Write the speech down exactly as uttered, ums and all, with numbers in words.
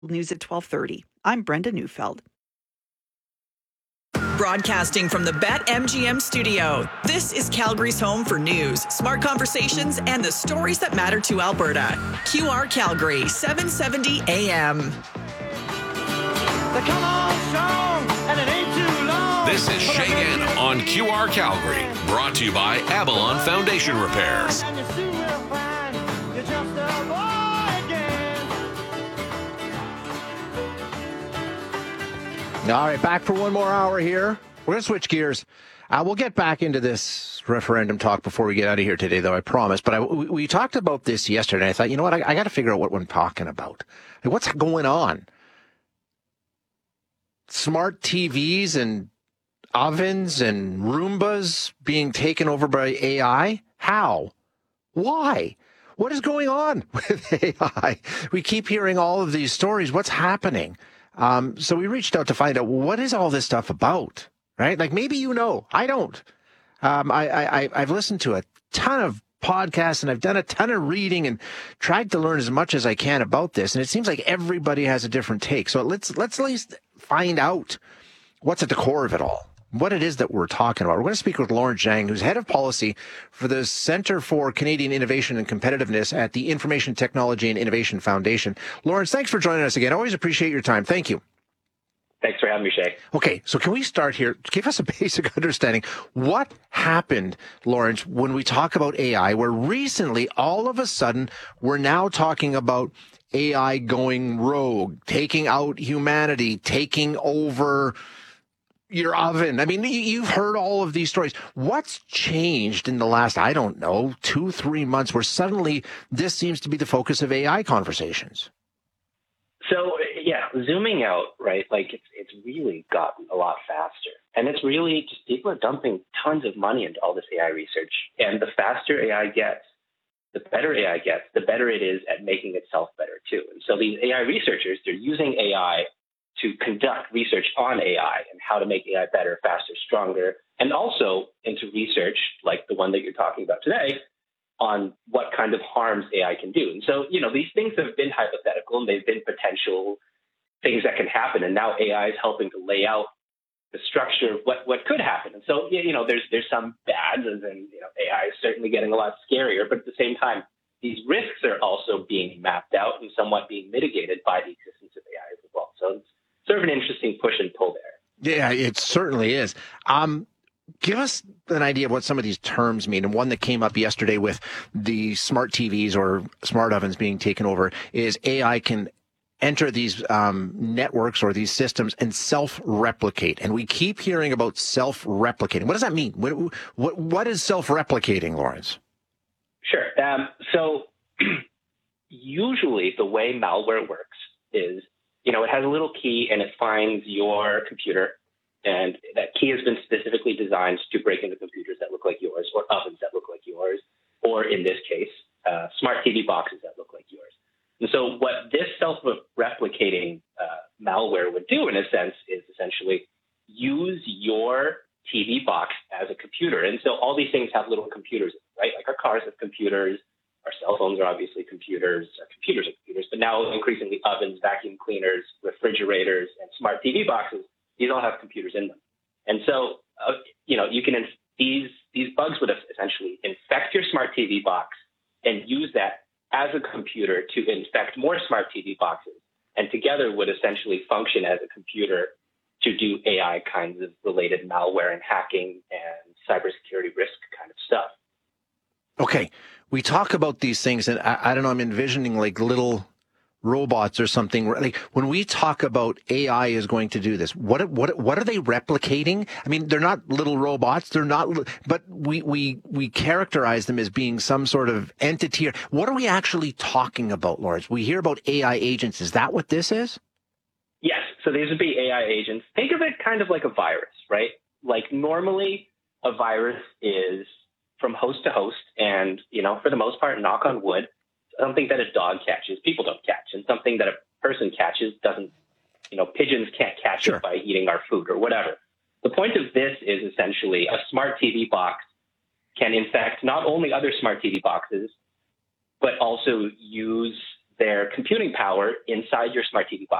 News at twelve thirty. I'm Brenda Neufeld. Broadcasting from the BetMGM studio, this is Calgary's home for news, smart conversations, and the stories that matter to Alberta. Q R Calgary, seven seventy A M. The come on strong, and it ain't too long. This is Shagan on Q R Calgary, brought to you by Avalon Foundation Repairs. And you soon will find you're just a boy again. All right, back for one more hour here. We're going to switch gears. Uh, we'll get back into this referendum talk before we get out of here today, though, I promise. But I, we, we talked about this yesterday, and I thought, you know what, I, I got to figure out what we're talking about. Like, what's going on? Smart T Vs and ovens and Roombas being taken over by A I? How? Why? What is going on with A I? We keep hearing all of these stories. What's happening? Um, so we reached out to find out, what is all this stuff about, right? Like, maybe you know. I don't. Um, I, I, I've listened to a ton of podcasts and I've done a ton of reading and tried to learn as much as I can about this. And it seems like everybody has a different take. So let's let's at least find out what's at the core of it all, what it is that we're talking about. We're going to speak with Lawrence Zhang, who's head of policy for the Centre for Canadian Innovation and Competitiveness at the Information Technology and Innovation Foundation. Lawrence, thanks for joining us again. Always appreciate your time. Thank you. Thanks for having me, Shay. Okay, so can we start here? Give us a basic understanding. What happened, Lawrence, when we talk about A I, where recently, all of a sudden, we're now talking about A I going rogue, taking out humanity, taking over your oven? I mean, you've heard all of these stories. What's changed in the last, I don't know, two, three months where suddenly this seems to be the focus of A I conversations? So, yeah, zooming out, right, like it's it's really gotten a lot faster. And it's really just people are dumping tons of money into all this A I research. And the faster A I gets, the better A I gets, the better it is at making itself better, too. And so these A I researchers, they're using A I to conduct research on A I and how to make A I better, faster, stronger, and also into research like the one that you're talking about today on what kind of harms A I can do. And so, you know, these things have been hypothetical and they've been potential things that can happen. And now A I is helping to lay out the structure of what, what could happen. And so, you know, there's there's some bads, and then, you know, A I is certainly getting a lot scarier. But at the same time, these risks are also being mapped out and somewhat being mitigated by the existence of A I as well. So it's sort of an interesting push and pull there. Yeah, it certainly is. Um, give us an idea of what some of these terms mean. And one that came up yesterday with the smart T Vs or smart ovens being taken over is A I can enter these um, networks or these systems and self-replicate. And we keep hearing about self-replicating. What does that mean? What, what, what is self-replicating, Lawrence? Sure. Um, so usually the way malware works is, you know, it has a little key and it finds your computer, and that key has been specifically designed to break into computers that look like yours, or ovens that look like yours, or in this case, uh, smart T V boxes that look like yours. And so what this self-replicating uh, malware would do, in a sense, is essentially use your T V box as a computer. And so all these things have little computers, right? Like our cars have computers, our cell phones are obviously computers, our computers are computers, but now increasingly ovens, vacuum cleaners, refrigerators, and smart T V boxes, these all have computers in them. And so, uh, you know, you can, these, these bugs would essentially infect your smart T V box and use that as a computer to infect more smart T V boxes, and together would essentially function as a computer to do A I kinds of related malware and hacking and cybersecurity risk kind of stuff. Okay, we talk about these things, and I, I don't know, I'm envisioning like little robots or something. Like when we talk about A I is going to do this, what what what are they replicating? I mean, they're not little robots. They're not, but we we we characterize them as being some sort of entity. What are we actually talking about, Lawrence? We hear about A I agents. Is that what this is? Yes. So these would be A I agents. Think of it kind of like a virus, right? Like normally a virus is from host to host, and, you know, for the most part, knock on wood, something that a dog catches, people don't catch, and something that a person catches doesn't, you know, pigeons can't catch Sure. it by eating our food or whatever. The point of this is essentially a smart T V box can infect not only other smart T V boxes, but also use their computing power inside your smart T V box.